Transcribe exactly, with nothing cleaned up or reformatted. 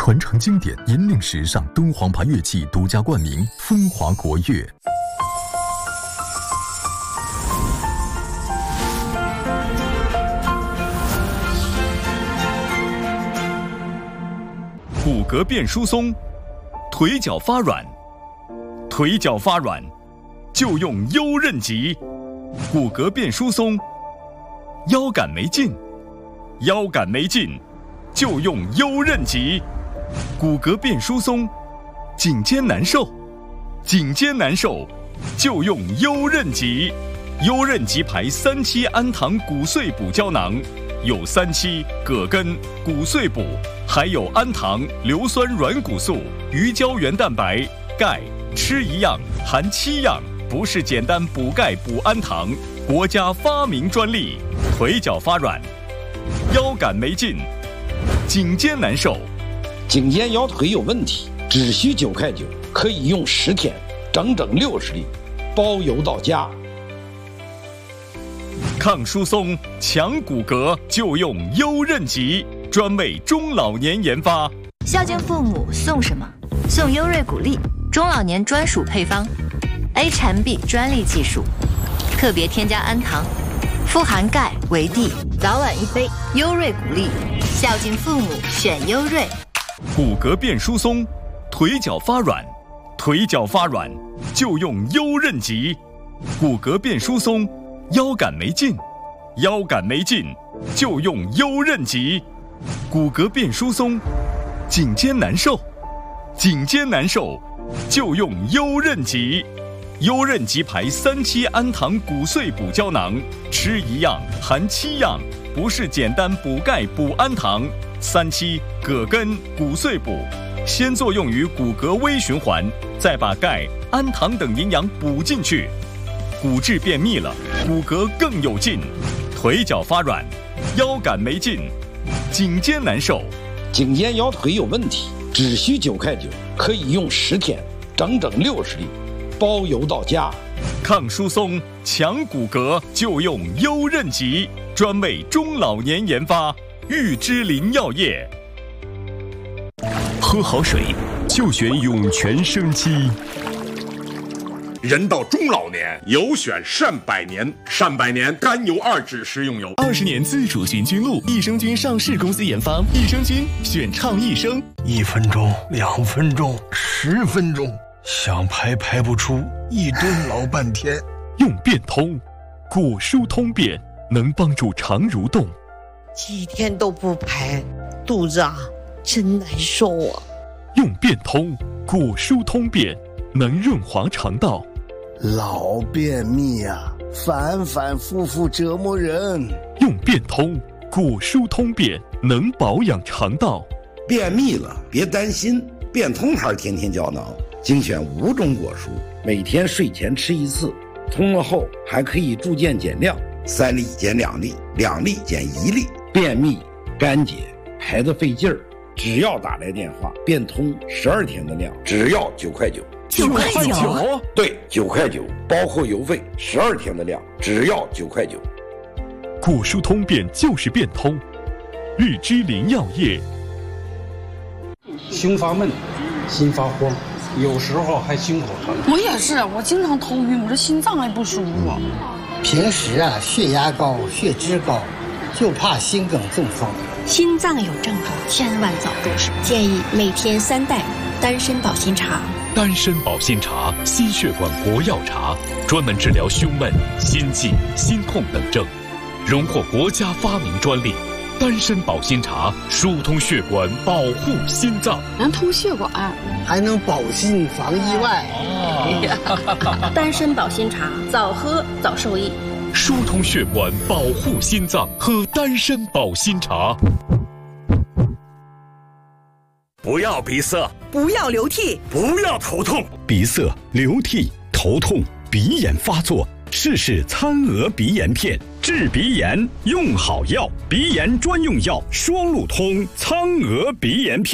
传承经典，引领时尚，敦煌牌乐器独家冠名，风华国乐。 骨骼变疏松，腿脚发软，腿脚发软就用优韧脊。骨骼变疏松，腰杆没劲，腰杆没劲就用优韧脊。骨骼变疏松，颈肩难受，颈肩难受就用优韧脊。优韧脊牌三七氨糖骨碎补胶囊，有三七、葛根、骨碎补，还有氨糖、硫酸软骨素、鱼胶原蛋白、钙，吃一样含七样，不是简单补钙补氨糖，国家发明专利。腿脚发软，腰杆没劲，颈肩难受， 颈肩腰腿有问题，只需九块九，可以用十天，整整六十粒，包邮到家。 抗疏松、强骨骼就用优韧脊，专为中老年研发。 孝敬父母送什么？送优瑞骨力，中老年专属配方 ，A 产 B 专利技术，特别添加氨糖，富含钙、维 D， 早晚一杯，优瑞骨力，孝敬父母选优瑞。 骨骼变疏松，腿脚发软，腿脚发软就用优韧脊。骨骼变疏松，腰杆没劲，腰杆没劲就用优韧脊。骨骼变疏松，颈肩难受，颈肩难受就用优韧脊。优韧脊牌三七氨糖骨碎补胶囊，吃一样含七样，不是简单补钙补氨糖。三七、葛根、骨碎补，先作用于骨骼微循环，再把钙、氨糖等营养补进去。骨质变密了，骨骼更有劲。腿脚发软，腰杆没劲，颈肩难受， 颈肩腰腿有问题，只需九块九，可以用十天，整整六十粒，包邮到家。 抗疏松、强骨骼就用优韧脊，专为中老年研发。玉芝林药业。 喝好水就选涌泉生机。 人到中老年，有选善百年。善百年甘油二酯食用油， 二十年自主寻菌露，益生菌上市公司研发，益生菌选畅益生。 一分钟、两分钟、十分钟，想排排不出，一蹲老半天。 用变通，骨疏通便，能帮助肠蠕动。 几天都不排，肚子啊真难受啊。 用变通，骨疏通便，能润滑肠道。 老便秘啊，反反复复折磨人。 用变通，骨疏通便，能保养肠道。 便秘了别担心，变通牌天天胶囊精选五种果蔬，每天睡前吃一次，通了后还可以逐渐减量，三粒减两粒，两粒减一粒。便秘、干结、排得费劲儿，只要打来电话，变通十二天的量，只要九块九。 九块九？ 对，九块九，包括邮费，十二天的量，只要九块九。 骨疏通便就是变通，玉芝林药业。 胸发闷，心发慌，有时候还心口疼。 我也是，我经常头晕，我这心脏还不舒服。 平时啊，血压高，血脂高，就怕心梗中风。 心脏有症状，千万早重视。建议每天三袋丹参保心茶。 丹参保心茶，心血管国药茶，专门治疗胸闷、心悸、心痛等症，荣获国家发明专利。丹参保心茶疏通血管，保护心脏， 能通血管， 还能保心防意外。 哦、丹参保心茶，早喝早受益。 疏通血管，保护心脏，喝丹参保心茶。 不要鼻塞， 不要流涕， 不要头痛。 鼻塞、流涕、头痛、鼻炎发作，试试餐鹅鼻炎片，治鼻炎用好药，鼻炎专用药双路通苍鹅鼻炎片。